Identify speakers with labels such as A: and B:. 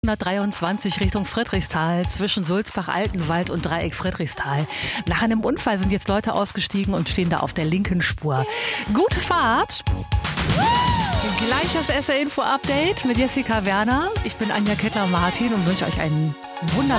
A: 123 Richtung Friedrichsthal zwischen Sulzbach-Altenwald und Dreieck Friedrichsthal. Nach einem Unfall sind jetzt Leute ausgestiegen und stehen da auf der linken Spur. Gute Fahrt! Gleich das SR-Info-Update mit Jessica Werner. Ich bin Anja Kettler-Martin und wünsche euch einen wunderbaren